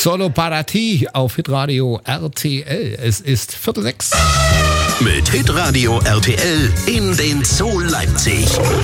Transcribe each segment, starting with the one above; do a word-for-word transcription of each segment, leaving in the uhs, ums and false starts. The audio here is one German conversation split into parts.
Solo para ti auf Hitradio R T L. Es ist Viertel sechs. Mit Hitradio R T L in den Zoo Leipzig.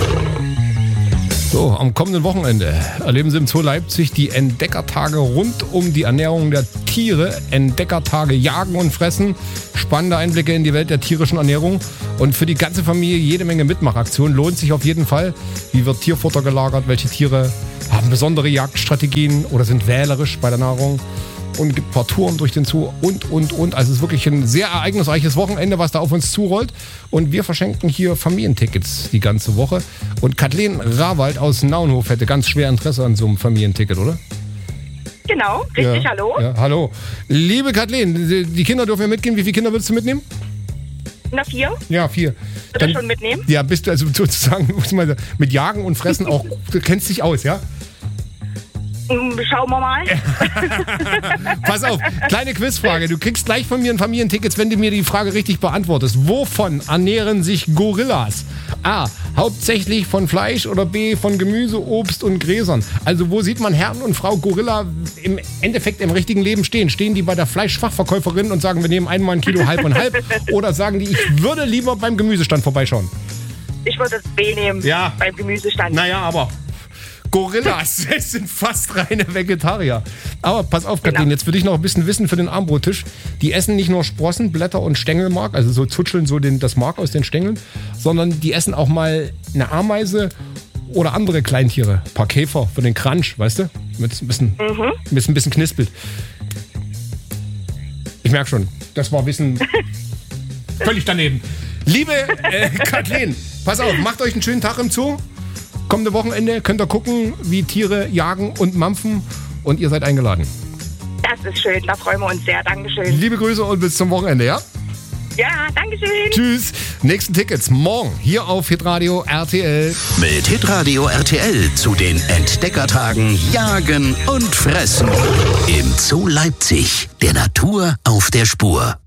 So, am kommenden Wochenende erleben Sie im Zoo Leipzig die Entdeckertage rund um die Ernährung der Tiere. Entdeckertage Jagen und Fressen. Spannende Einblicke in die Welt der tierischen Ernährung. Und für die ganze Familie jede Menge Mitmachaktionen. Lohnt sich auf jeden Fall. Wie wird Tierfutter gelagert? Welche Tiere haben besondere Jagdstrategien oder sind wählerisch bei der Nahrung? Und gibt ein paar Touren durch den Zoo und, und, und. Also es ist wirklich ein sehr ereignisreiches Wochenende, was da auf uns zurollt. Und wir verschenken hier Familientickets die ganze Woche. Und Kathleen Rawald aus Naunhof hätte ganz schwer Interesse an so einem Familienticket, oder? Genau, richtig, ja, hallo. Ja, hallo. Liebe Kathleen, die Kinder dürfen ja mitgehen. Wie viele Kinder würdest du mitnehmen? Na, vier. Ja, vier. Dann schon mitnehmen? Ja, bist du also sozusagen muss man sagen, mit Jagen und Fressen auch, du kennst dich aus, ja? Schauen wir mal. Pass auf, kleine Quizfrage. Du kriegst gleich von mir ein Familienticket, wenn du mir die Frage richtig beantwortest. Wovon ernähren sich Gorillas? A. Hauptsächlich von Fleisch oder B. Von Gemüse, Obst und Gräsern? Also wo sieht man Herrn und Frau Gorilla im Endeffekt im richtigen Leben stehen? Stehen die bei der Fleischfachverkäuferin und sagen, wir nehmen einmal ein Kilo halb und halb? Oder sagen die, ich würde lieber beim Gemüsestand vorbeischauen? Ich würde das B nehmen, ja. Beim Gemüsestand. Naja, aber... Gorillas, es sind fast reine Vegetarier. Aber pass auf, Kathleen, genau. Jetzt für dich noch ein bisschen Wissen für den Armbrottisch. Die essen nicht nur Sprossen, Blätter und Stängelmark, also so zutscheln so den, das Mark aus den Stängeln, sondern die essen auch mal eine Ameise oder andere Kleintiere. Ein paar Käfer für den Crunch, weißt du? Mit ein bisschen, mhm. mit ein bisschen knispelt. Ich merke schon, das war ein bisschen völlig daneben. Liebe äh, Kathleen, pass auf, macht euch einen schönen Tag im Zoo. Kommende Wochenende könnt ihr gucken, wie Tiere jagen und mampfen und ihr seid eingeladen. Das ist schön, da freuen wir uns sehr. Dankeschön. Liebe Grüße und bis zum Wochenende, ja? Ja, Dankeschön. Tschüss. Nächsten Tickets morgen hier auf Hitradio R T L. Mit Hitradio R T L zu den Entdeckertagen Jagen und Fressen. Im Zoo Leipzig, der Natur auf der Spur.